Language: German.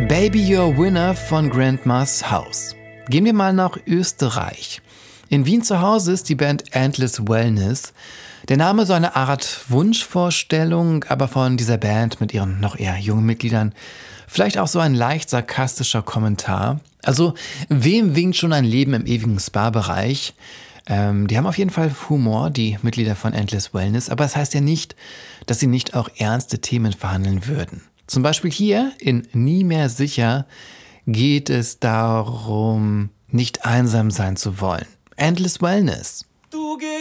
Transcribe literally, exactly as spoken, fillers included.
Baby You're Winner von Grandma's House. Gehen wir mal nach Österreich. In Wien zu Hause ist die Band Endless Wellness. Der Name so eine Art Wunschvorstellung, aber von dieser Band mit ihren noch eher jungen Mitgliedern vielleicht auch so ein leicht sarkastischer Kommentar. Also, wem winkt schon ein Leben im ewigen Spa-Bereich? Ähm, die haben auf jeden Fall Humor, die Mitglieder von Endless Wellness, aber es das heißt ja nicht, dass sie nicht auch ernste Themen verhandeln würden. Zum Beispiel hier in Nie mehr sicher geht es darum, nicht einsam sein zu wollen. Endless Wellness.